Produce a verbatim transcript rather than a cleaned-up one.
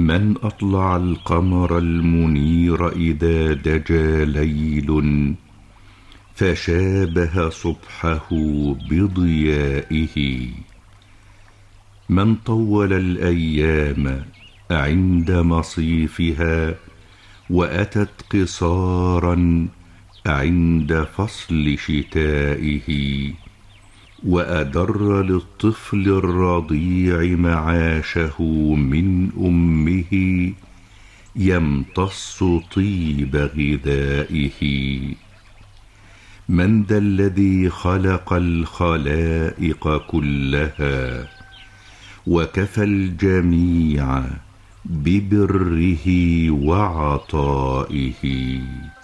من أطلع القمر المنير إذا دجى ليل فشابه صبحه بضيائه. من طول الأيام عند مصيفها وأتت قصارا عند فصل شتائه. وأدر للطفل الرضيع معاشه من أمه يمتص طيب غذائه. من ذا الذي خلق الخلائق كلها وكفى الجميع ببره وعطائه.